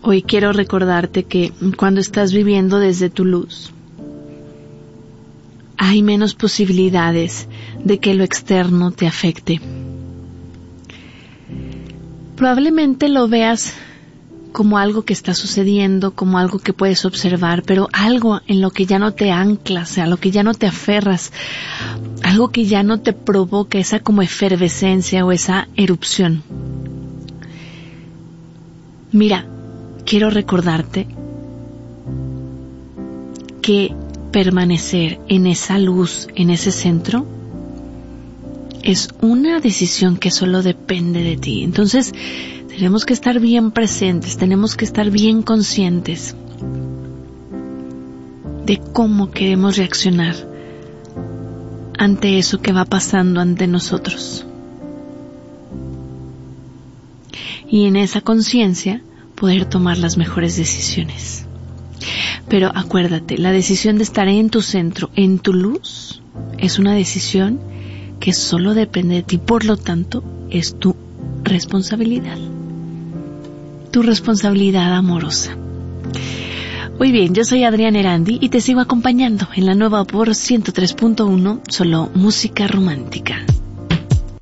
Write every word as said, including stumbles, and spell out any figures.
Hoy quiero recordarte que cuando estás viviendo desde tu luz, hay menos posibilidades de que lo externo te afecte. Probablemente lo veas como algo que está sucediendo, como algo que puedes observar, pero algo en lo que ya no te anclas, a lo que ya no te aferras, algo que ya no te provoca esa como efervescencia o esa erupción. Mira, quiero recordarte que permanecer en esa luz, en ese centro, es una decisión que solo depende de ti. Entonces, tenemos que estar bien presentes, tenemos que estar bien conscientes de cómo queremos reaccionar ante eso que va pasando ante nosotros. Y en esa conciencia, poder tomar las mejores decisiones. Pero acuérdate, la decisión de estar en tu centro, en tu luz, es una decisión que solo depende de ti, por lo tanto, es tu responsabilidad. Tu responsabilidad amorosa. Muy bien, yo soy Adriana Erandi y te sigo acompañando en la nueva por ciento tres punto uno, solo música romántica.